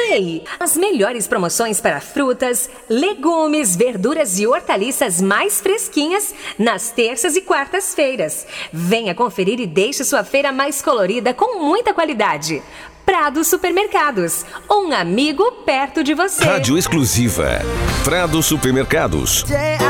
Ei, as melhores promoções para frutas, legumes, verduras e hortaliças mais fresquinhas nas terças e quartas-feiras. Venha conferir e deixe sua feira mais colorida com muita qualidade. Prado Supermercados, um amigo perto de você. Rádio exclusiva. Prado Supermercados.